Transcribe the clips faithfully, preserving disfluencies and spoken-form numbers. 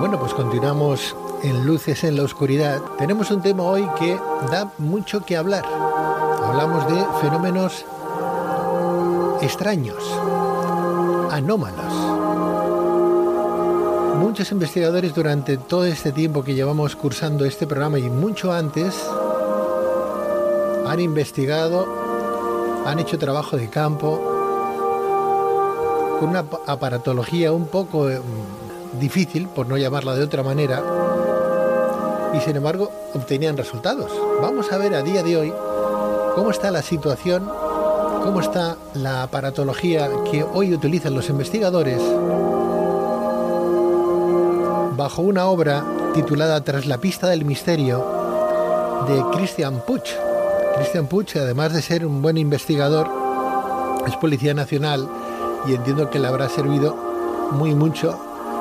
Bueno, pues continuamos en Luces en la Oscuridad. Tenemos un tema hoy que da mucho que hablar. Hablamos de fenómenos extraños, anómalos. Muchos investigadores durante todo este tiempo que llevamos cursando este programa y mucho antes han investigado, han hecho trabajo de campo con una aparatología un poco eh, difícil, por no llamarla de otra manera, y sin embargo obtenían resultados. Vamos a ver a día de hoy cómo está la situación, cómo está la aparatología que hoy utilizan los investigadores bajo una obra titulada Tras la pista del misterio de Christian Puig. Christian Puig, además de ser un buen investigador, es policía nacional y entiendo que le habrá servido muy mucho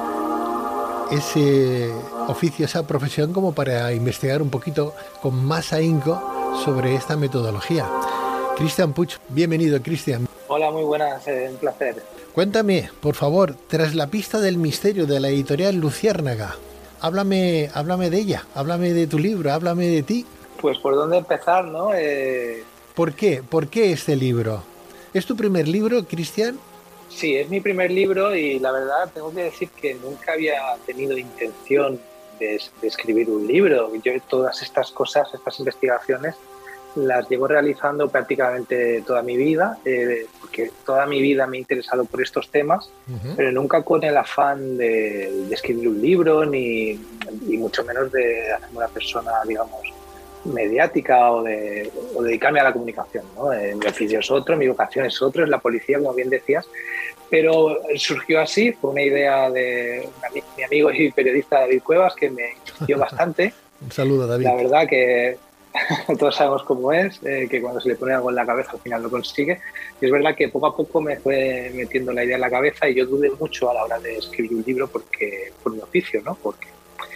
ese oficio, esa profesión, como para investigar un poquito con más ahínco sobre esta metodología. Christian Puig, bienvenido, Christian. Hola, muy buenas, eh, un placer. Cuéntame, por favor, Tras la pista del misterio, de la editorial Luciérnaga. Háblame, háblame de ella, háblame de tu libro, háblame de ti. Pues por dónde empezar, ¿no? Eh... ¿Por qué? ¿Por qué este libro? ¿Es tu primer libro, Christian? Sí, es mi primer libro y la verdad tengo que decir que nunca había tenido intención de, de escribir un libro. Yo todas estas cosas, estas investigaciones, las llevo realizando prácticamente toda mi vida, eh, porque toda mi vida me he interesado por estos temas, uh-huh. pero nunca con el afán de, de escribir un libro, ni, ni mucho menos de hacerme una persona, digamos, mediática o de o dedicarme a la comunicación, ¿no? Eh, mi oficio es otro, mi vocación es otro, es la policía, como bien decías, pero surgió así, fue una idea de mi, mi amigo y periodista David Cuevas, que me insistió bastante. Un saludo, David. La verdad que todos sabemos cómo es, eh, que cuando se le pone algo en la cabeza al final lo consigue, y es verdad que poco a poco me fue metiendo la idea en la cabeza y yo dudé mucho a la hora de escribir un libro porque por mi oficio, ¿no? Porque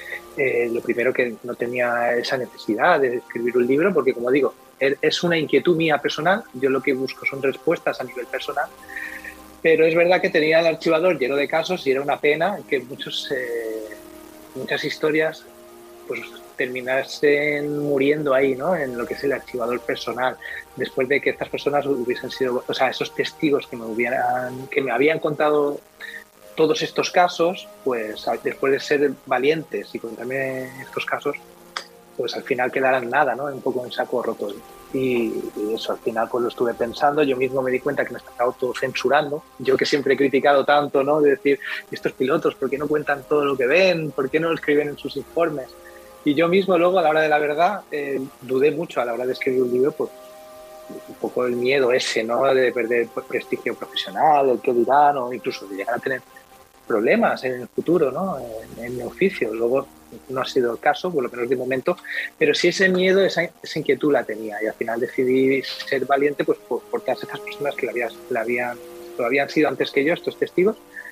Eh, lo primero, que no tenía esa necesidad de escribir un libro, porque como digo, es una inquietud mía personal, yo lo que busco son respuestas a nivel personal, pero es verdad que tenía el archivador lleno de casos y era una pena que muchos, eh, muchas historias pues terminasen muriendo ahí, ¿no? En lo que es el archivador personal, después de que estas personas hubiesen sido, o sea, esos testigos que me hubieran, que me habían contado todos estos casos, pues después de ser valientes y contarme estos casos, pues al final quedaran nada, ¿no? Un poco en saco roto. Y, y eso al final pues lo estuve pensando, yo mismo me di cuenta que me estaba autocensurando, yo que siempre he criticado tanto, ¿no? De decir, estos pilotos, ¿por qué no cuentan todo lo que ven? ¿Por qué no lo escriben en sus informes? Y yo mismo luego, a la hora de la verdad, eh, dudé mucho a la hora de escribir un libro, pues un poco el miedo ese, ¿no? De perder pues, prestigio profesional, el que dirán, o incluso de llegar a tener problemas en el futuro, ¿no? En, en mi oficio. Luego no ha sido el caso, por lo menos de momento, pero sí ese miedo, esa, esa inquietud la tenía, y al final decidí ser valiente pues por, por todas estas personas que la habían, la habían, lo habían sido antes que yo, estos testigos,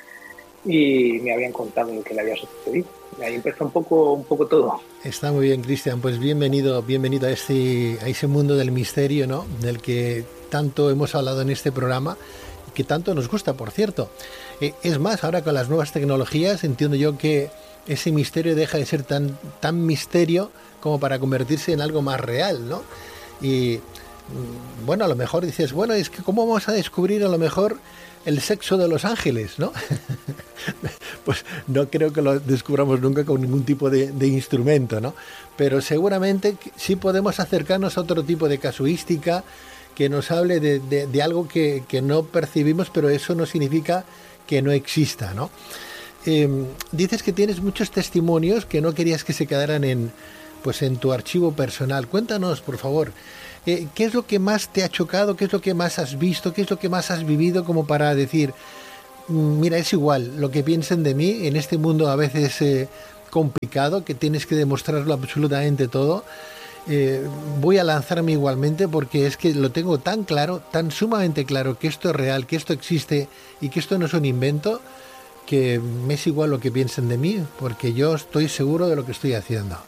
y me habían contado lo que le había sucedido. Y ahí empezó un poco, un poco todo. Está muy bien, Christian, pues bienvenido, bienvenido a este, a ese mundo del misterio, ¿no? Del que tanto hemos hablado en este programa, que tanto nos gusta, por cierto. Eh, es más, ahora con las nuevas tecnologías entiendo yo que ese misterio deja de ser tan, tan misterio como para convertirse en algo más real, ¿no? Y bueno, a lo mejor dices, bueno, es que ¿cómo vamos a descubrir a lo mejor el sexo de los ángeles, ¿no? Pues no creo que lo descubramos nunca con ningún tipo de, de instrumento, ¿no? Pero seguramente sí podemos acercarnos a otro tipo de casuística que nos hable de, de, de algo que, que no percibimos, pero eso no significa que no exista, ¿no? Eh, dices que tienes muchos testimonios que no querías que se quedaran en, pues en tu archivo personal. Cuéntanos, por favor, eh, ¿qué es lo que más te ha chocado? ¿Qué es lo que más has visto? ¿Qué es lo que más has vivido como para decir, mira, es igual lo que piensen de mí en este mundo a veces eh, complicado, que tienes que demostrarlo absolutamente todo? Eh, voy a lanzarme igualmente porque es que lo tengo tan claro, tan sumamente claro que esto es real, que esto existe y que esto no es un invento, que me es igual lo que piensen de mí, porque yo estoy seguro de lo que estoy haciendo.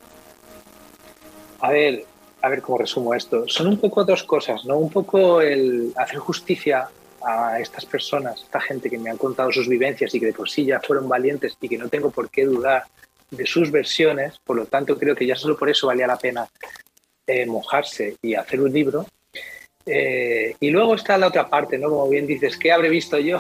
A ver, a ver cómo resumo esto. Son un poco dos cosas, ¿no? Un poco el hacer justicia a estas personas, a esta gente que me han contado sus vivencias y que de por sí ya fueron valientes y que no tengo por qué dudar de sus versiones, por lo tanto creo que ya solo por eso valía la pena eh, mojarse y hacer un libro. Eh, y luego está la otra parte, ¿no? Como bien dices, ¿qué habré visto yo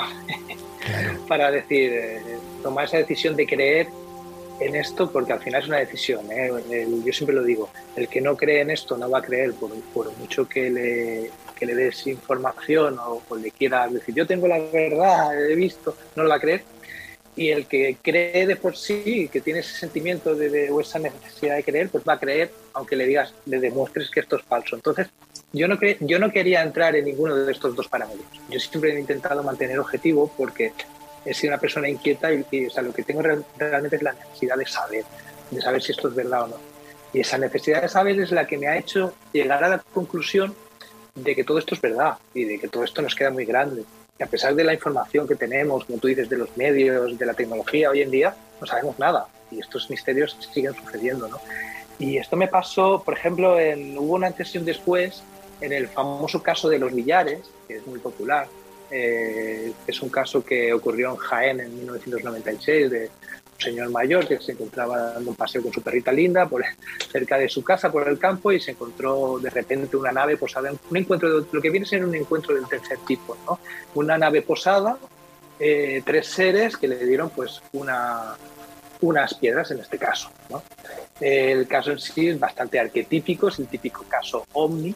para decir, eh, tomar esa decisión de creer en esto? Porque al final es una decisión, ¿eh? El, yo siempre lo digo, el que no cree en esto no va a creer por, por mucho que le, que le des información o, o le quiera decir, yo tengo la verdad, he visto, no lo va a creer. Y el que cree de por sí, que tiene ese sentimiento de, de, o esa necesidad de creer, pues va a creer, aunque le digas, le demuestres que esto es falso. Entonces, yo no, cre yo no quería entrar en ninguno de estos dos parámetros. Yo siempre he intentado mantener objetivo porque he sido una persona inquieta y, y o sea, lo que tengo real, realmente es la necesidad de saber, de saber si esto es verdad o no. Y esa necesidad de saber es la que me ha hecho llegar a la conclusión de que todo esto es verdad y de que todo esto nos queda muy grande. Y a pesar de la información que tenemos, como tú dices, de los medios, de la tecnología hoy en día, no sabemos nada y estos misterios siguen sucediendo, ¿no? Y esto me pasó, por ejemplo, en, hubo una antes y un después en el famoso caso de los billares, que es muy popular. Eh, es un caso que ocurrió en Jaén en mil novecientos noventa y seis de un señor mayor que se encontraba dando un paseo con su perrita Linda por, cerca de su casa por el campo y se encontró de repente una nave posada, un encuentro de, lo que viene a ser un encuentro del tercer tipo, ¿no? Una nave posada, eh, tres seres que le dieron pues una, unas piedras en este caso, ¿no? El caso en sí es bastante arquetípico, es el típico caso ovni.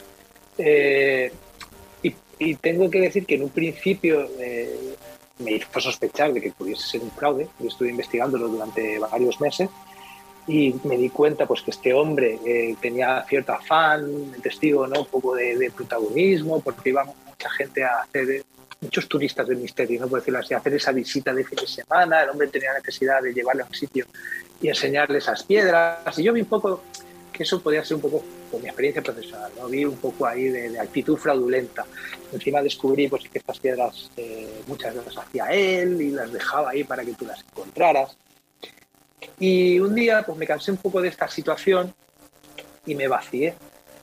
Eh, y, y tengo que decir que en un principio eh, me hizo sospechar de que pudiese ser un fraude. Yo estuve investigándolo durante varios meses y me di cuenta pues, que este hombre eh, tenía cierto afán, testigo, ¿no? Un poco de, de protagonismo, porque iba mucha gente a hacer, muchos turistas del misterio, ¿no? Por decirlo así, a hacer esa visita de fin de semana. El hombre tenía necesidad de llevarle a un sitio y enseñarle esas piedras. Y yo vi un poco que eso podía ser un poco, por mi experiencia profesional, ¿no? Vi un poco ahí de, de actitud fraudulenta. Encima descubrí pues, que estas piedras, eh, muchas de las hacía él y las dejaba ahí para que tú las encontraras. Y un día pues, me cansé un poco de esta situación y me vacié.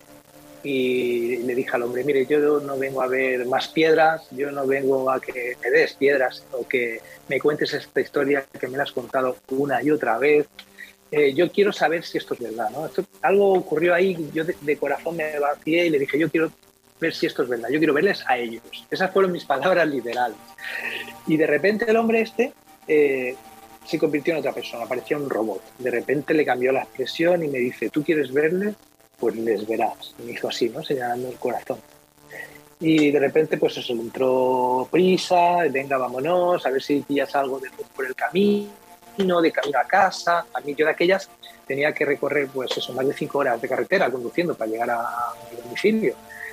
Y le dije al hombre, mire, yo no vengo a ver más piedras, yo no vengo a que me des piedras o que me cuentes esta historia que me la has contado una y otra vez. Eh, yo quiero saber si esto es verdad, ¿no? Esto, algo ocurrió ahí, yo de, de corazón me vacié y le dije, yo quiero ver si esto es verdad, yo quiero verles a ellos. Esas fueron mis palabras literales. Y de repente el hombre este eh, se convirtió en otra persona, parecía un robot. De repente le cambió la expresión y me dice, ¿tú quieres verles? Pues les verás. Y me dijo así, ¿no? Señalando el corazón. Y de repente, pues eso, le entró prisa, venga, vámonos, a ver si pillas algo de por el camino, de camino a casa. A mí yo de aquellas tenía que recorrer, pues eso, más de cinco horas de carretera conduciendo para llegar a, a mi domicilio.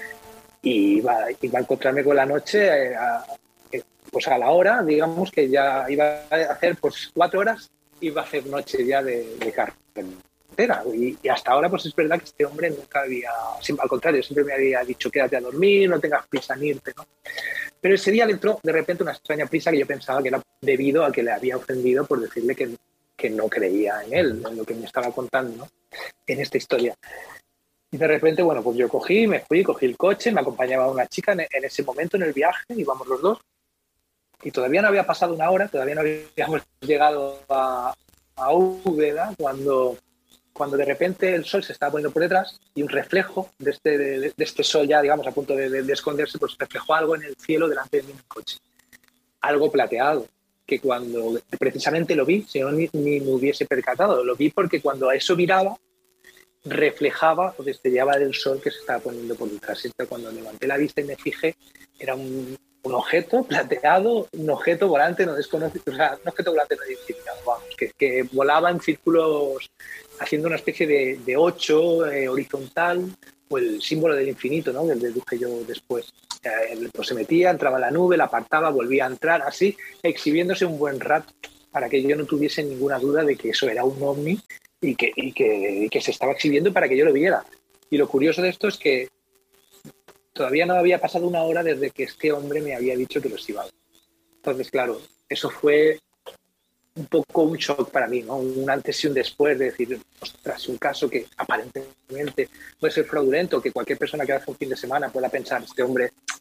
Y iba, iba a encontrarme con la noche, a, pues a la hora, digamos que ya iba a hacer pues cuatro horas, iba a hacer noche ya de, de carretera. Y, y hasta ahora pues es verdad que este hombre nunca había, al contrario, siempre me había dicho quédate a dormir, no tengas prisa en irte, ¿no? Pero ese día le entró de repente una extraña prisa que yo pensaba que era debido a que le había ofendido por decirle que, que no creía en él, en lo que me estaba contando, ¿no? En esta historia. Y de repente, bueno, pues yo cogí, me fui, cogí el coche, me acompañaba una chica en, en ese momento en el viaje, íbamos los dos, y todavía no había pasado una hora, todavía no habíamos llegado a, a Úbeda cuando... cuando de repente el sol se estaba poniendo por detrás y un reflejo de este, de, de este sol ya, digamos, a punto de, de, de esconderse, pues reflejó algo en el cielo delante de mi coche. Algo plateado, que cuando precisamente lo vi, si no ni, ni me hubiese percatado, lo vi porque cuando a eso miraba, reflejaba o destellaba del sol que se estaba poniendo por detrás. Entonces, cuando levanté la vista y me fijé, era un, un objeto plateado, un objeto volante no desconocido, o sea, un objeto volante no identificado, vamos, que, que volaba en círculos haciendo una especie de, de ocho eh, horizontal, o el símbolo del infinito, ¿no? Que deduje yo después. Eh, pues se metía, entraba en la nube, la apartaba, volvía a entrar, así, exhibiéndose un buen rato, para que yo no tuviese ninguna duda de que eso era un ovni y que, y que, y que se estaba exhibiendo para que yo lo viera. Y lo curioso de esto es que todavía no había pasado una hora desde que este hombre me había dicho que los iba a ver. Entonces, claro, eso fue un poco un shock para mí, ¿no? Un antes y un después de decir, ostras, un caso que aparentemente puede ser fraudulento, que cualquier persona que hace un fin de semana pueda pensar, este hombre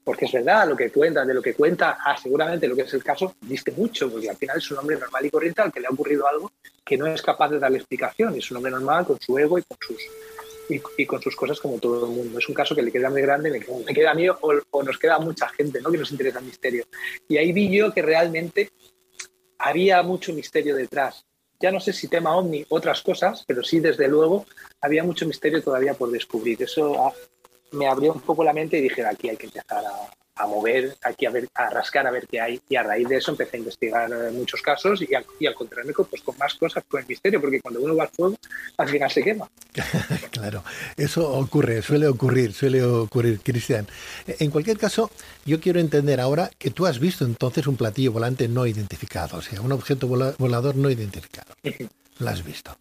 porque es verdad, lo que cuenta, de lo que cuenta, ah, seguramente lo que es el caso, diste mucho, porque al final es un hombre normal y corriente al que le ha ocurrido algo que no es capaz de darle explicación. Es un hombre normal con su ego y con sus, y, y con sus cosas como todo el mundo. Es un caso que le queda muy grande, me, me queda a mí o, o nos queda a mucha gente, ¿no?, que nos interesa el misterio. Y ahí vi yo que realmente había mucho misterio detrás. Ya no sé si tema ovni, otras cosas, pero sí, desde luego, había mucho misterio todavía por descubrir. Eso me abrió un poco la mente y dije, aquí hay que empezar a, a mover, aquí a, ver, a rascar a ver qué hay. Y a raíz de eso empecé a investigar muchos casos y a, y a encontrarme con, pues, con más cosas con el misterio, porque cuando uno va al fuego, al final se quema. Claro, eso ocurre, suele ocurrir, suele ocurrir, Cristian. En cualquier caso, yo quiero entender ahora que tú has visto entonces un platillo volante no identificado, o sea, un objeto volador no identificado. Lo has visto.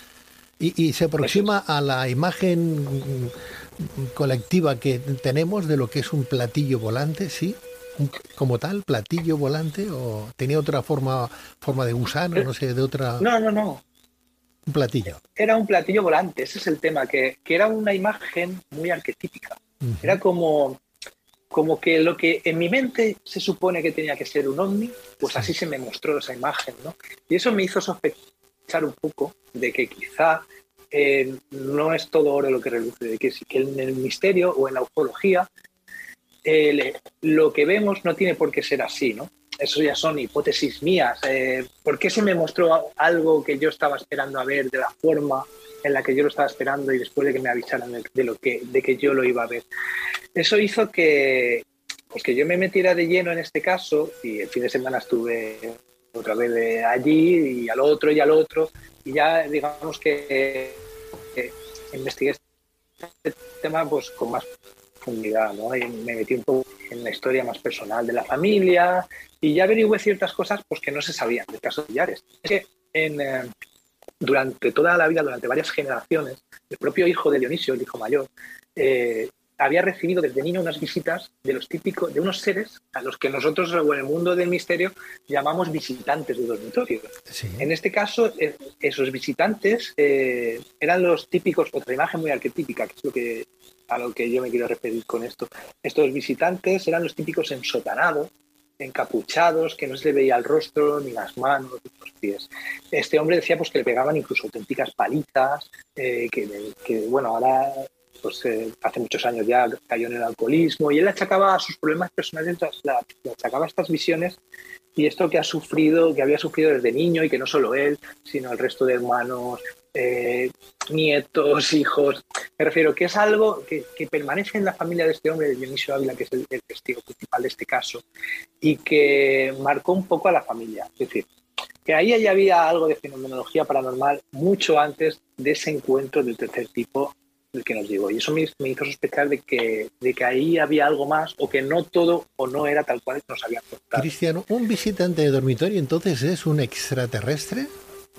Y, y se aproxima a la imagen colectiva que tenemos de lo que es un platillo volante, ¿sí? Un, como tal, platillo volante, o tenía otra forma, forma de gusano, no sé, de otra... No, no, no. Un platillo. Era un platillo volante, ese es el tema, que, que era una imagen muy arquetípica. Uh-huh. Era como, como que lo que en mi mente se supone que tenía que ser un ovni, pues sí. Así se me mostró esa imagen, ¿no? Y eso me hizo sospechar un poco de que quizá eh, no es todo oro lo que reluce, de que, que en el misterio o en la ufología eh, lo que vemos no tiene por qué ser así, ¿no? Eso ya son hipótesis mías. Eh, ¿Por qué se me mostró algo que yo estaba esperando a ver de la forma en la que yo lo estaba esperando y después de que me avisaran de, de, lo que, de que yo lo iba a ver? Eso hizo que, pues que yo me metiera de lleno en este caso, y el fin de semana estuve otra vez de allí y al otro y al otro, y ya digamos que eh, investigué este tema pues con más profundidad, ¿no? Y me metí un poco en la historia más personal de la familia y ya averigüé ciertas cosas pues, que no se sabían del caso de Villares. Es que en, eh, durante toda la vida, durante varias generaciones, el propio hijo de Dionisio, el hijo mayor, eh, había recibido desde niño unas visitas de los típicos, de unos seres a los que nosotros en el mundo del misterio llamamos visitantes de dormitorio. Sí. En este caso, eh, esos visitantes eh, eran los típicos, otra imagen muy arquetípica, que es lo que, a lo que yo me quiero referir con esto. Estos visitantes eran los típicos ensotanados, encapuchados, que no se le veía el rostro, ni las manos, ni los pies. Este hombre decía pues, que le pegaban incluso auténticas palizas, eh, que, que, bueno, ahora... pues eh, hace muchos años ya cayó en el alcoholismo y él achacaba a sus problemas personales, le achacaba estas visiones y esto que ha sufrido, que había sufrido desde niño y que no solo él, sino el resto de hermanos, eh, nietos, hijos. Me refiero que es algo que, que permanece en la familia de este hombre, de Dionisio Ávila, que es el, el testigo principal de este caso, y que marcó un poco a la familia. Es decir, que ahí ya había algo de fenomenología paranormal mucho antes de ese encuentro del tercer tipo el que nos digo, y eso me, me hizo sospechar de que, de que ahí había algo más o que no todo o no era tal cual nos habían contado. Cristiano, ¿un visitante de dormitorio entonces es un extraterrestre?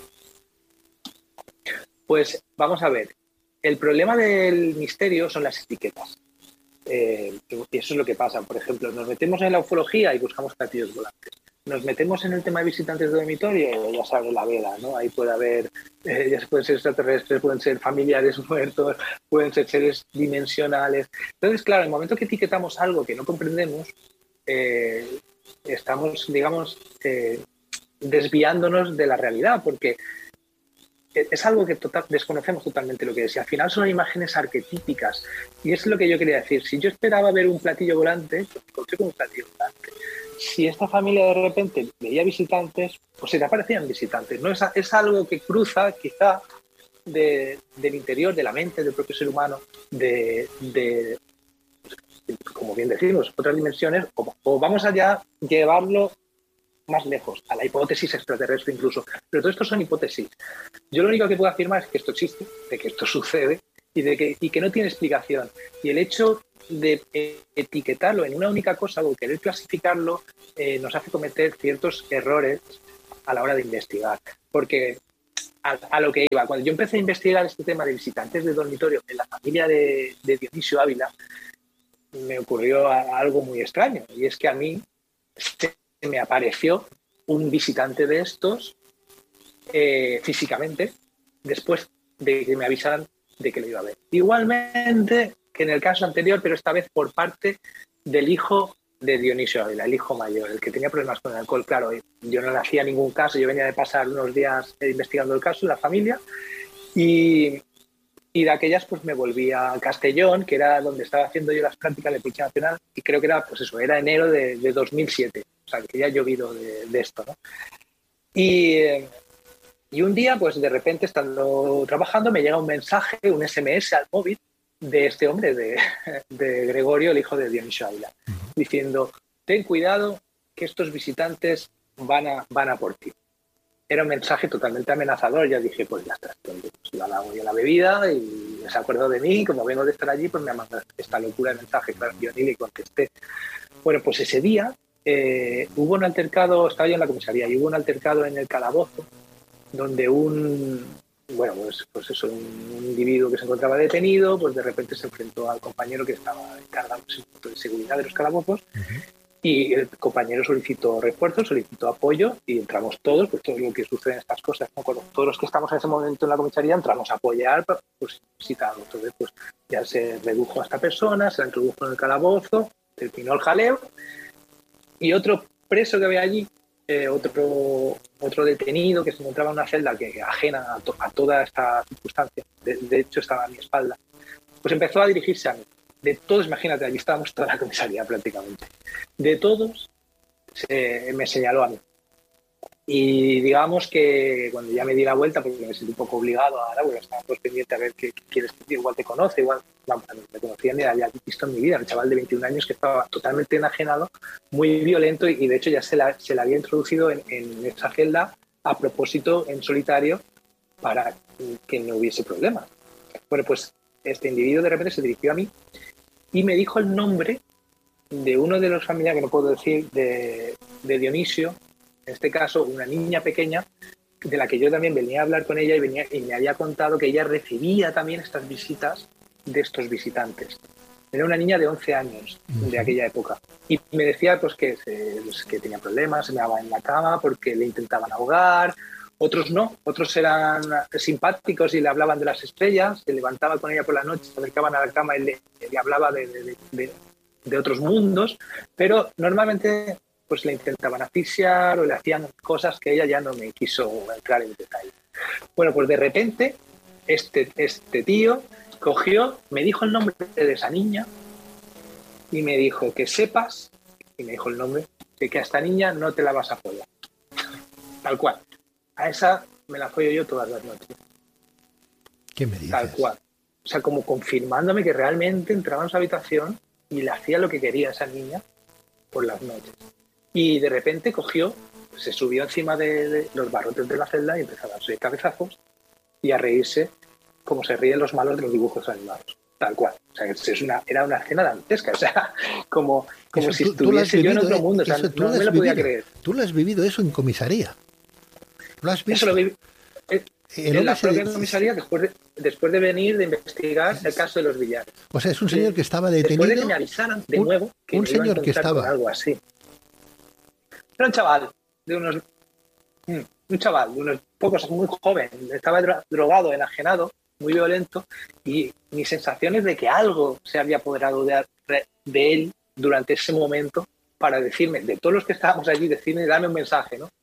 Pues vamos a ver, el problema del misterio son las etiquetas. Eh, y eso es lo que pasa. Por ejemplo, nos metemos en la ufología y buscamos platillos volantes. Nos metemos en el tema de visitantes de dormitorio, ya se abre la vela, ¿no? Ahí puede haber, eh, ya pueden ser extraterrestres, pueden ser familiares muertos, pueden ser seres dimensionales. Entonces, claro, en el momento que etiquetamos algo que no comprendemos, eh, estamos, digamos, eh, desviándonos de la realidad, porque es algo que total, desconocemos totalmente lo que es. Y al final son imágenes arquetípicas. Y es lo que yo quería decir. Si yo esperaba ver un platillo volante, pues me encontré con un platillo volante. Si esta familia de repente veía visitantes, pues se le aparecían visitantes. ¿No? Es, es algo que cruza quizá de, del interior, de la mente del propio ser humano, de, de como bien decimos, otras dimensiones, o, o vamos allá llevarlo más lejos, a la hipótesis extraterrestre incluso. Pero todo esto son hipótesis. Yo lo único que puedo afirmar es que esto existe, de que esto sucede y, de que, y que no tiene explicación. Y el hecho de eh, etiquetarlo en una única cosa o querer clasificarlo eh, nos hace cometer ciertos errores a la hora de investigar. Porque a, a lo que iba, cuando yo empecé a investigar este tema de visitantes de dormitorio en la familia de, de Dionisio Ávila, me ocurrió a, a algo muy extraño. Y es que a mí se me apareció un visitante de estos eh, físicamente después de que me avisaran de que lo iba a ver. Igualmente que en el caso anterior, pero esta vez por parte del hijo de Dionisio Ávila, el hijo mayor, el que tenía problemas con el alcohol. Claro, yo no le hacía ningún caso, yo venía de pasar unos días investigando el caso, la familia, y, y de aquellas pues me volví a Castellón, que era donde estaba haciendo yo las prácticas de Policía Nacional, y creo que era, pues eso, era enero de, de dos mil siete, o sea, que ya ha llovido de, de esto, ¿no? Y, y un día, pues de repente, estando trabajando, me llega un mensaje, un ese eme ese al móvil de este hombre, de, de Gregorio, el hijo de Dionisio Ávila, diciendo, ten cuidado que estos visitantes van a, van a por ti. Era un mensaje totalmente amenazador. Ya dije, pues ya está, pues la hago yo la bebida y se acuerdo de mí, como vengo de estar allí, pues me ha mandado esta locura de mensaje. Claro, yo ni le contesté. Bueno, pues ese día eh, hubo un altercado, estaba yo en la comisaría, y hubo un altercado en el calabozo, donde un, bueno, pues, pues eso, un, un individuo que se encontraba detenido, pues de repente se enfrentó al compañero que estaba encargado de seguridad de los calabozos. Uh-huh. Y el compañero solicitó refuerzos, solicitó apoyo y entramos todos, pues todo lo que sucede en estas cosas, ¿no? Con todos los que estamos en ese momento en la comisaría entramos a apoyar, pues visitado. Entonces, pues ya se redujo a esta persona, se la introdujo en el calabozo, terminó el jaleo y otro preso que había allí, eh, otro, otro detenido que se encontraba en una celda que ajena a, to- a toda esta circunstancia, de, de hecho estaba a mi espalda, pues empezó a dirigirse a mí. De todos, imagínate, allí estábamos toda la comisaría prácticamente. De todos se, me señaló a mí. Y digamos que cuando ya me di la vuelta, porque me sentí un poco obligado a, bueno, estaba pues pendiente a ver qué, qué quieres decir, igual te conoce, igual no, me conocía ni había visto en mi vida, el chaval de veintiún años que estaba totalmente enajenado, muy violento, y de hecho ya se la, se la había introducido en, en esa celda a propósito en solitario para que no hubiese problemas. Bueno, pues este individuo de repente se dirigió a mí y me dijo el nombre de uno de los familiares, que no puedo decir, de, de Dionisio, en este caso una niña pequeña, de la que yo también venía a hablar con ella y, venía, y me había contado que ella recibía también estas visitas de estos visitantes. Era una niña de once años de aquella época. Y me decía pues, que, pues, que tenía problemas, se me daba en la cama porque le intentaban ahogar. Otros no, otros eran simpáticos y le hablaban de las estrellas, se levantaba con ella por la noche, se acercaban a la cama y le, le hablaba de, de, de, de otros mundos, pero normalmente pues le intentaban asfixiar o le hacían cosas que ella ya no me quiso entrar en detalle. Bueno, pues de repente este, este tío cogió, me dijo el nombre de esa niña y me dijo que sepas, y me dijo el nombre, de que a esta niña no te la vas a follar. Tal cual. A esa me la follo yo todas las noches. ¿Qué me dices? Tal cual. O sea, como confirmándome que realmente entraba en su habitación y le hacía lo que quería a esa niña por las noches. Y de repente cogió, se subió encima de, de los barrotes de la celda y empezó a darse cabezazos y a reírse como se ríen los malos de los dibujos animados. Tal cual. O sea, es una, era una escena dantesca. O sea, como, como si tú, estuviese tú yo en otro mundo. O sea, no, no me lo podía creer. Tú lo has vivido eso en comisaría. ¿Lo has visto? Eso lo viví. En la propia comisaría, después de, después de venir de investigar el caso de los Villares. O sea, es un señor que estaba detenido. Después de que me avisaran de un, nuevo que un me señor iban a que estaba con algo así. Era un chaval de unos un chaval de unos pocos, muy joven, estaba drogado, enajenado, muy violento, y mi sensación es de que algo se había apoderado de, de él durante ese momento para decirme, de todos los que estábamos allí, decirme, dame un mensaje, ¿no?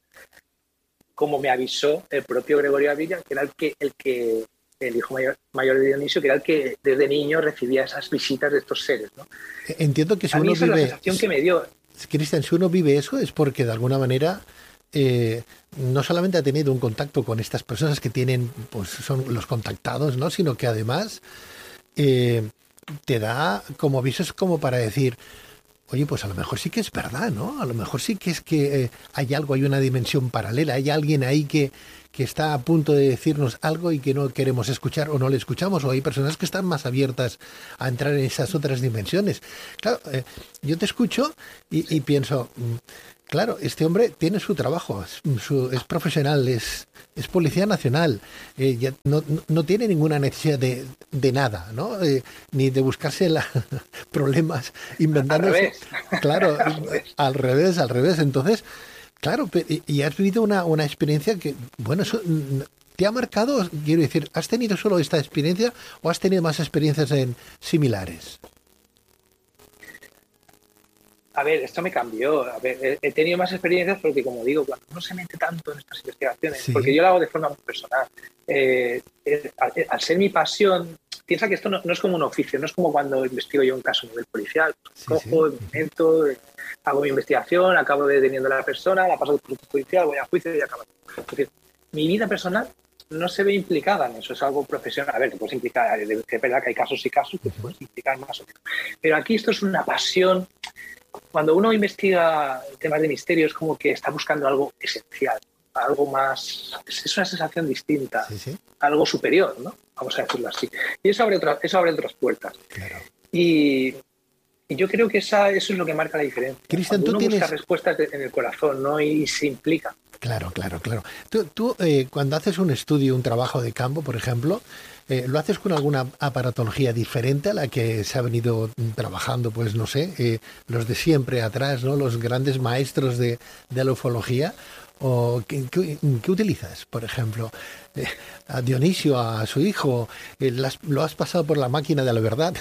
Como me avisó el propio Gregorio Ávila, que era el que, el que el hijo mayor, mayor de Dionisio, que era el que desde niño recibía esas visitas de estos seres, ¿no? Entiendo que si a mí uno esa vive, es la sensación que me dio. Cristian, si uno vive eso es porque de alguna manera eh, no solamente ha tenido un contacto con estas personas que tienen, pues son los contactados, ¿no? Sino que además eh, te da como avisos como para decir, oye, pues a lo mejor sí que es verdad, ¿no? A lo mejor sí que es que eh, hay algo, hay una dimensión paralela, hay alguien ahí que, que está a punto de decirnos algo y que no queremos escuchar o no le escuchamos, o hay personas que están más abiertas a entrar en esas otras dimensiones. Claro, eh, yo te escucho y, y pienso, claro, este hombre tiene su trabajo, es, su, es profesional, es, es policía nacional, eh, ya no, no tiene ninguna necesidad de, de nada, ¿no? Eh, ni de buscarse la, problemas inventándose. Al revés. Claro, al revés. al revés, al revés. Entonces, claro, y has vivido una, una experiencia que, bueno, eso te ha marcado, quiero decir, ¿has tenido solo esta experiencia o has tenido más experiencias en similares? A ver, esto me cambió. A ver, he, he tenido más experiencias porque, como digo, cuando uno se mete tanto en estas investigaciones, sí. porque yo lo hago de forma muy personal, eh, eh, al, al ser mi pasión, piensa que esto no, no es como un oficio, no es como cuando investigo yo un caso a nivel policial. Sí, cojo, sí. me meto, eh, hago mi investigación, acabo deteniendo a la persona, la paso al proceso judicial, voy a juicio y acabo. Es decir, mi vida personal no se ve implicada en eso, es algo profesional. A ver, te puedes implicar, es verdad que hay casos y casos que te puedes implicar más o menos. Pero aquí esto es una pasión. Cuando uno investiga temas de misterio es como que está buscando algo esencial, algo más, es una sensación distinta, sí, sí. algo superior, ¿no? Vamos a decirlo así. Y eso abre, otra, eso abre otras puertas. Claro. Y, y yo creo que esa, eso es lo que marca la diferencia. Cristian, Cuando tú uno tienes... busca respuestas de, en el corazón, ¿no? Y se implica. Claro, claro, claro. Tú, tú eh, cuando haces un estudio, un trabajo de campo, por ejemplo, eh, ¿lo haces con alguna aparatología diferente a la que se ha venido trabajando, pues no sé, eh, los de siempre atrás, ¿no? Los grandes maestros de, de la ufología? ¿O qué, qué, qué utilizas, por ejemplo? Eh, a Dionisio, a su hijo, eh, las, ¿lo has pasado por la máquina de la verdad?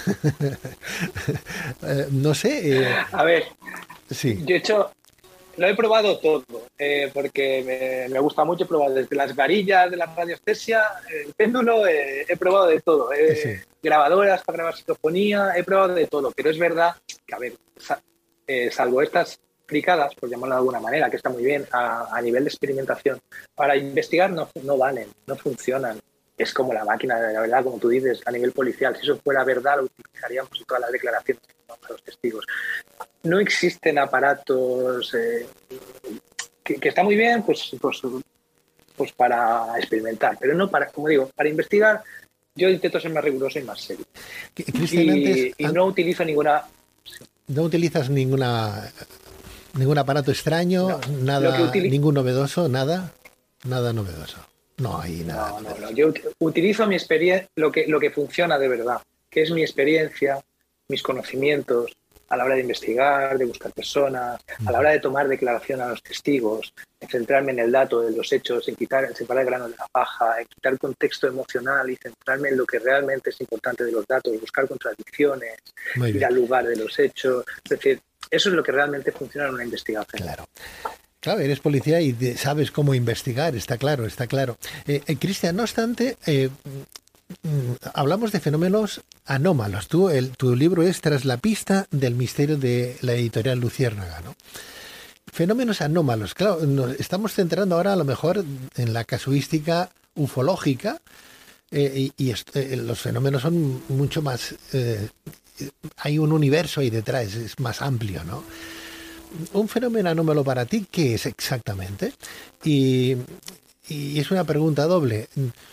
eh, no sé. Eh, a ver, sí. yo he hecho... Lo he probado todo, eh, porque me, me gusta mucho. He probado desde las varillas de la radiestesia, el péndulo, eh, he probado de todo. Eh, sí. Grabadoras para grabar psicofonía, he probado de todo. Pero es verdad que, a ver, sa- eh, salvo estas aplicadas, por llamarlo de alguna manera, que está muy bien, a, a nivel de experimentación, para investigar no, no valen, no funcionan. Es como la máquina de la verdad, como tú dices, a nivel policial. Si eso fuera verdad, lo utilizaríamos en todas las declaraciones que damos a los testigos. No existen aparatos eh, que, que está muy bien pues, pues, pues para experimentar, pero no para, como digo, para investigar. Yo intento ser más riguroso y más serio. Cristian, y, antes, y no utilizo ninguna... No utilizas ninguna ningún aparato extraño, no, nada, utilizo... ningún novedoso, nada, nada novedoso. No hay nada. No, no, no. Yo utilizo mi experiencia, lo que, lo que funciona de verdad, que es mi experiencia, mis conocimientos, a la hora de investigar, de buscar personas, a la hora de tomar declaración a los testigos, en centrarme en el dato de los hechos, en quitar, en separar el grano de la paja, en quitar contexto emocional y centrarme en lo que realmente es importante de los datos, buscar contradicciones, ir al lugar de los hechos. Es decir, eso es lo que realmente funciona en una investigación. Claro. Claro, eres policía y sabes cómo investigar, está claro, está claro. Eh, eh, Cristian, no obstante, eh, hablamos de fenómenos anómalos. Tú, el, tu libro es Tras la pista del misterio, de la editorial Luciérnaga, ¿no? Fenómenos anómalos. Claro, nos estamos centrando ahora a lo mejor en la casuística ufológica eh, y, y esto, eh, los fenómenos son mucho más... Eh, hay un universo ahí detrás, es más amplio, ¿no? Un fenómeno anómalo para ti, ¿qué es exactamente? Y, y es una pregunta doble.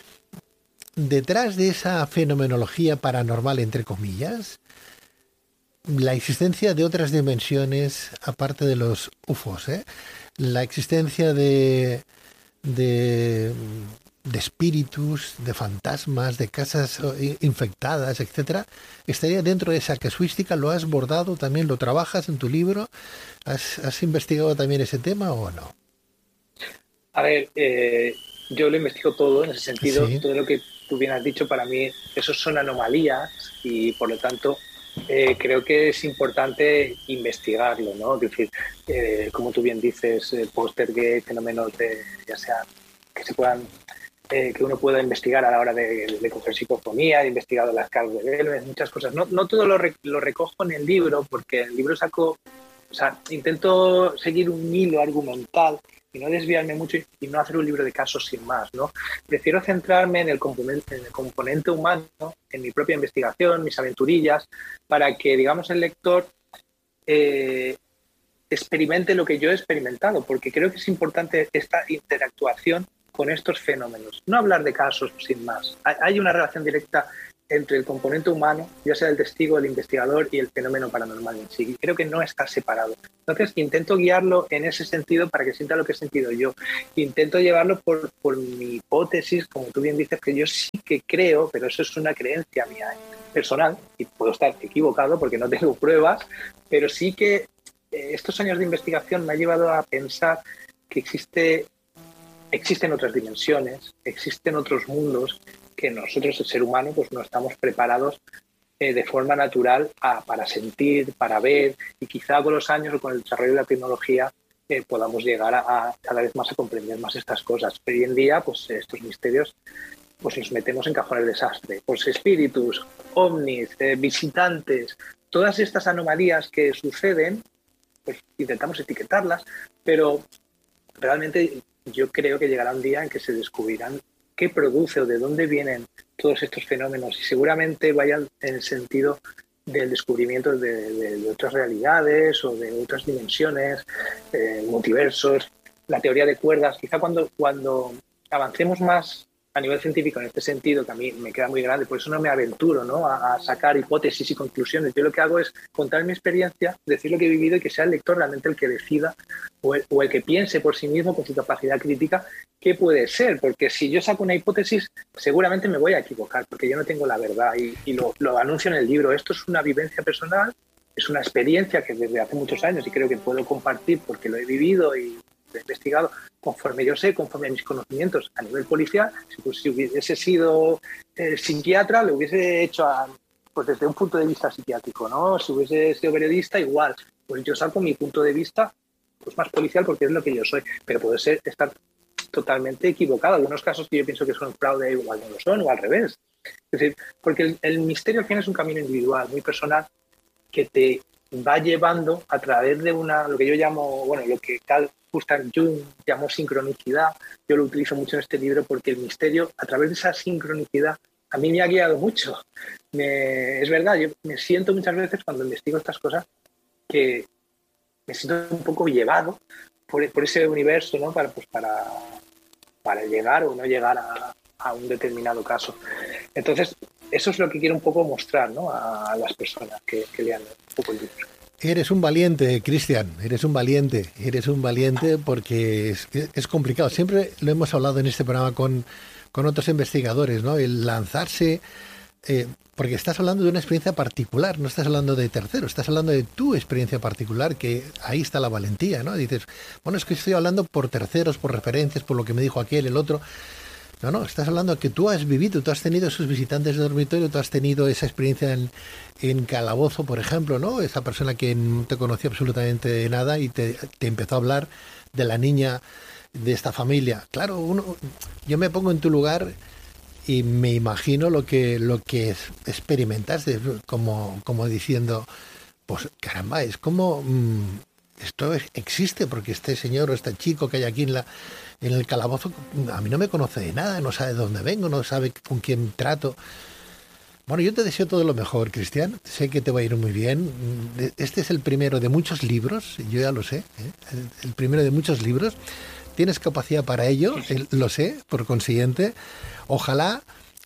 Detrás de esa fenomenología paranormal, entre comillas, la existencia de otras dimensiones, aparte de los U F Os, ¿eh? La existencia de, de, de espíritus, de fantasmas, de casas infectadas, etcétera, estaría dentro de esa casuística. ¿Lo has bordado también? ¿Lo trabajas en tu libro? ¿Has, has investigado también ese tema o no? A ver, eh, yo lo investigo todo en ese sentido. Sí. Todo lo que tú bien has dicho, para mí, esos son anomalías y, por lo tanto, eh, creo que es importante investigarlo, ¿no? Es decir, eh, como tú bien dices, eh, poltergeist, fenómenos de, ya sea que se puedan, eh, que uno pueda investigar a la hora de, de coger psicofonía, he investigado las caras de Belmes, muchas cosas. No, no todo lo, re, lo recojo en el libro, porque el libro saco, o sea, intento seguir un hilo argumental y no desviarme mucho y no hacer un libro de casos sin más, ¿no? Prefiero centrarme en el componente, en el componente humano, en mi propia investigación, mis aventurillas, para que, digamos, el lector eh, experimente lo que yo he experimentado, porque creo que es importante esta interactuación con estos fenómenos. No hablar de casos sin más. Hay una relación directa entre el componente humano, ya sea el testigo, el investigador y el fenómeno paranormal en sí. Y creo que no está separado. Entonces, intento guiarlo en ese sentido para que sienta lo que he sentido yo. Intento llevarlo por, por mi hipótesis, como tú bien dices, que yo sí que creo, pero eso es una creencia mía personal, y puedo estar equivocado porque no tengo pruebas, pero sí que eh, estos años de investigación me ha llevado a pensar que existe, existen otras dimensiones, existen otros mundos que nosotros, el ser humano, pues no estamos preparados eh, de forma natural a, para sentir, para ver, y quizá con los años o con el desarrollo de la tecnología eh, podamos llegar a, a cada vez más a comprender más estas cosas. Pero hoy en día, pues estos misterios pues nos metemos en cajones de desastre. Pues espíritus, ovnis, eh, visitantes, todas estas anomalías que suceden, pues intentamos etiquetarlas, pero realmente yo creo que llegará un día en que se descubrirán qué produce o de dónde vienen todos estos fenómenos, y seguramente vayan en el sentido del descubrimiento de, de, de otras realidades o de otras dimensiones, eh, multiversos, la teoría de cuerdas. Quizá cuando, cuando avancemos más a nivel científico en este sentido, que a mí me queda muy grande, por eso no me aventuro, ¿no?, a, a sacar hipótesis y conclusiones. Yo lo que hago es contar mi experiencia, decir lo que he vivido, y que sea el lector realmente el que decida, o el, o el que piense por sí mismo con su capacidad crítica qué puede ser, porque si yo saco una hipótesis seguramente me voy a equivocar, porque yo no tengo la verdad, y, y lo, lo anuncio en el libro. Esto es una vivencia personal, es una experiencia que desde hace muchos años, y creo que puedo compartir porque lo he vivido y he investigado conforme yo sé, conforme a mis conocimientos a nivel policial. Si, pues, si hubiese sido eh, psiquiatra, lo hubiese hecho a, pues desde un punto de vista psiquiátrico, ¿no? Si hubiese sido periodista, igual. Pues yo saco mi punto de vista pues más policial, porque es lo que yo soy, pero puede ser estar totalmente equivocado. Algunos casos que yo pienso que son fraude igual no lo son, o al revés. Es decir, porque el, el misterio al final es un camino individual, muy personal, que te va llevando a través de una, lo que yo llamo, bueno, lo que Carl Gustav Jung llamó sincronicidad. Yo lo utilizo mucho en este libro porque el misterio, a través de esa sincronicidad, a mí me ha guiado mucho. Me, es verdad, yo me siento muchas veces cuando investigo estas cosas que me siento un poco llevado por, por ese universo, ¿no?, para, pues para, para llegar o no llegar a, a un determinado caso. Entonces, eso es lo que quiero un poco mostrar, ¿no?, a, a las personas que, que lean un poco el libro. Eres un valiente, Cristian, eres un valiente, eres un valiente porque es, es complicado. Siempre lo hemos hablado en este programa con, con otros investigadores, ¿no? El lanzarse, eh, porque estás hablando de una experiencia particular, no estás hablando de terceros, estás hablando de tu experiencia particular, que ahí está la valentía, ¿no? Dices, bueno, es que estoy hablando por terceros, por referencias, por lo que me dijo aquel, el otro. No, no, estás hablando de que tú has vivido, tú has tenido esos visitantes de dormitorio, tú has tenido esa experiencia en, en Calabozo, por ejemplo, ¿no? Esa persona que no te conocía absolutamente de nada y te, te empezó a hablar de la niña de esta familia. Claro, uno, yo me pongo en tu lugar y me imagino lo que lo que experimentaste, como, como diciendo, pues caramba, es como... Mmm, esto existe, porque este señor o este chico que hay aquí en la en el calabozo a mí no me conoce de nada, no sabe de dónde vengo, no sabe con quién trato. Bueno, yo te deseo todo lo mejor, Cristian. Sé que te va a ir muy bien. Este es el primero de muchos libros, yo ya lo sé, ¿eh? El primero de muchos libros. Tienes capacidad para ello, lo sé, por consiguiente. Ojalá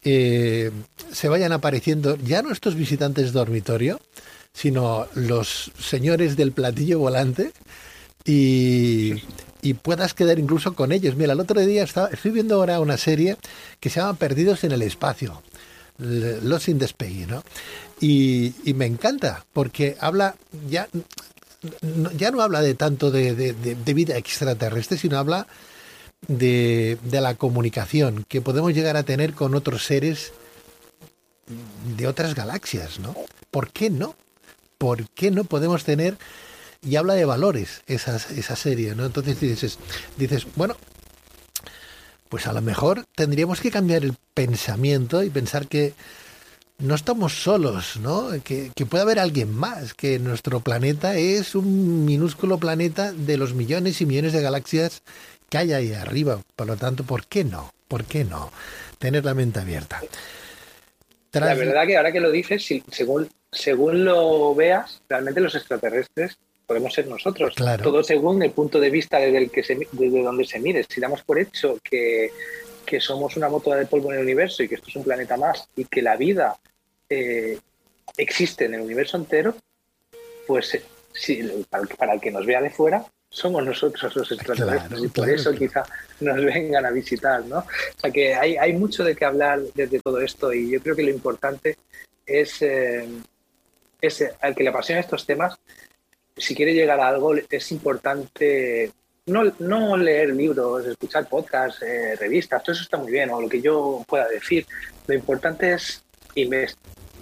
eh, se vayan apareciendo ya no estos visitantes de dormitorio, sino los señores del platillo volante, y, y puedas quedar incluso con ellos. Mira, el otro día estaba, estoy viendo ahora una serie que se llama Perdidos en el Espacio, Lost in the Space, ¿no? Y, y me encanta, porque habla, ya, ya no habla de tanto de, de, de, de vida extraterrestre, sino habla de, de la comunicación que podemos llegar a tener con otros seres de otras galaxias, ¿no? ¿Por qué no? ¿Por qué no podemos tener? Y habla de valores esa, esa serie, ¿no? Entonces dices, dices, bueno, pues a lo mejor tendríamos que cambiar el pensamiento y pensar que no estamos solos, ¿no? Que, que puede haber alguien más, que nuestro planeta es un minúsculo planeta de los millones y millones de galaxias que hay ahí arriba. Por lo tanto, ¿por qué no? ¿Por qué no? Tener la mente abierta. Tras... La verdad que ahora que lo dices, si, según, según lo veas, realmente los extraterrestres podemos ser nosotros. Claro. Todo según el punto de vista desde, el que se, desde donde se mire. Si damos por hecho que, que somos una mótola de polvo en el universo y que esto es un planeta más y que la vida eh, existe en el universo entero, pues si, para, para el que nos vea de fuera, somos nosotros los extraterrestres, claro, y por claro, eso claro. quizá nos vengan a visitar, ¿no? O sea que hay, hay mucho de qué hablar desde todo esto, y yo creo que lo importante es, eh, es al que le apasionan estos temas, si quiere llegar a algo, es importante no, no leer libros, escuchar podcasts, eh, revistas, todo eso está muy bien, o lo que yo pueda decir. Lo importante es invest-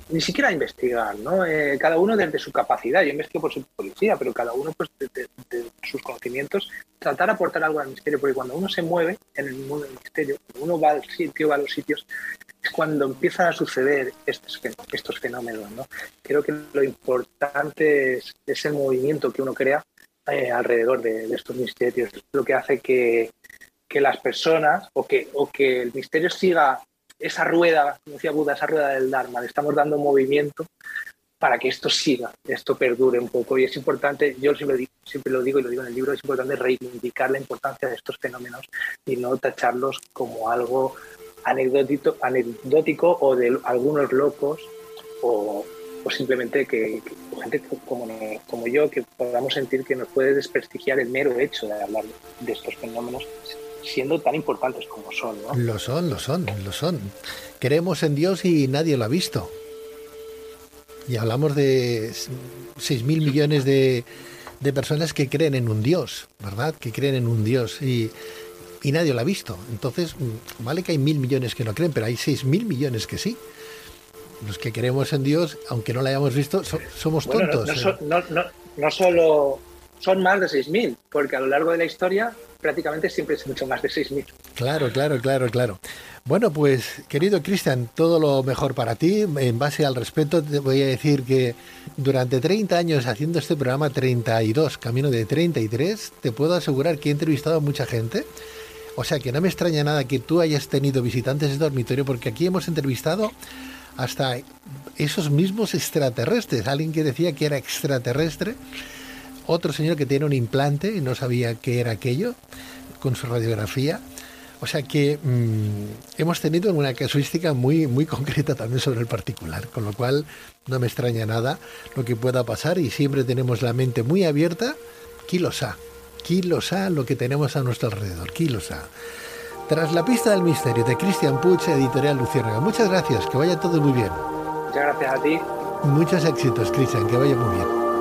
ni siquiera a investigar, ¿no? Eh, cada uno desde su capacidad. Yo investigo por su policía, pero cada uno pues de, de, de sus conocimientos tratar de aportar algo al misterio, porque cuando uno se mueve en el mundo del misterio, cuando uno va al sitio, va a los sitios, es cuando empiezan a suceder estos, estos fenómenos, ¿no? Creo que lo importante es, es el movimiento que uno crea eh, alrededor de, de estos misterios. Es lo que hace que, que las personas o que, o que el misterio siga esa rueda, como decía Buda, esa rueda del Dharma. Le estamos dando movimiento para que esto siga, esto perdure un poco. Y es importante, yo siempre, digo, siempre lo digo y lo digo en el libro, es importante reivindicar la importancia de estos fenómenos y no tacharlos como algo anecdótico, anecdótico o de algunos locos o, o simplemente que, que gente como, como yo, que podamos sentir que nos puede desprestigiar el mero hecho de hablar de estos fenómenos siendo tan importantes como son, ¿no? Lo son, lo son, lo son. Creemos en Dios y nadie lo ha visto. Y hablamos de seis mil millones de, de personas que creen en un Dios, ¿verdad? Que creen en un Dios y, y nadie lo ha visto. Entonces, vale que hay mil millones que no creen, pero hay seis mil millones que sí. Los que creemos en Dios, aunque no lo hayamos visto, so, somos bueno, tontos. No, no, ¿eh? no, no, no solo son más de seis mil, porque a lo largo de la historia prácticamente siempre es mucho más de seis mil. Claro, claro, claro, claro. Bueno, pues, querido Cristian, todo lo mejor para ti. En base al respeto, te voy a decir que durante treinta años haciendo este programa, treinta y dos, camino de treinta y tres, te puedo asegurar que he entrevistado a mucha gente. O sea, que no me extraña nada que tú hayas tenido visitantes de dormitorio, porque aquí hemos entrevistado hasta esos mismos extraterrestres. Alguien que decía que era extraterrestre, otro señor que tiene un implante y no sabía qué era aquello con su radiografía. O sea que mmm, hemos tenido una casuística muy, muy concreta también sobre el particular, con lo cual no me extraña nada lo que pueda pasar y siempre tenemos la mente muy abierta. ¿Quién lo sabe? ¿Quién lo sabe lo que tenemos a nuestro alrededor? ¿Quién lo sabe? Tras la pista del misterio, de Cristian Puig, editorial Luciérnaga. Muchas gracias, que vaya todo muy bien. Muchas gracias a ti. Muchos éxitos, Cristian, que vaya muy bien.